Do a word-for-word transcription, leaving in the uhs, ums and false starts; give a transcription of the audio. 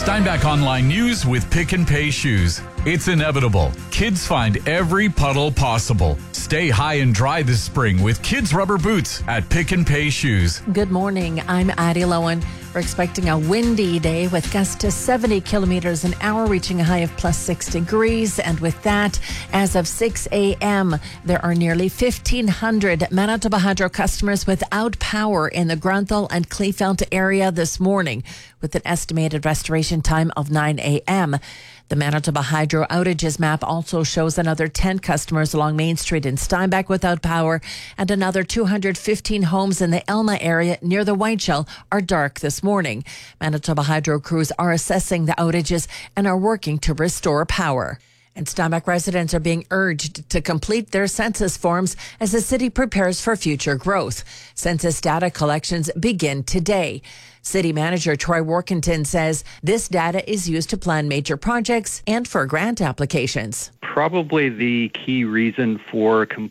Steinbach Online News with Pick and Pay Shoes. It's inevitable. Kids find every puddle possible. Stay high and dry this spring with kids' rubber boots at Pick and Pay Shoes. Good morning. I'm Addie Lowen. We're expecting a windy day with gusts to seventy kilometers an hour, reaching a high of plus six degrees. And with that, as of six a.m., there are nearly fifteen hundred Manitoba Hydro customers without power in the Granthal and Kleefeld area this morning, with an estimated restoration time of nine a.m. The Manitoba Hydro outages map also shows another ten customers along Main Street in Steinbach without power, and another two hundred fifteen homes in the Elma area near the Whiteshell are dark this morning. Manitoba Hydro crews are assessing the outages and are working to restore power. And Steinbach residents are being urged to complete their census forms as the city prepares for future growth. Census data collections begin today. City Manager Troy Workington says this data is used to plan major projects and for grant applications. Probably the key reason for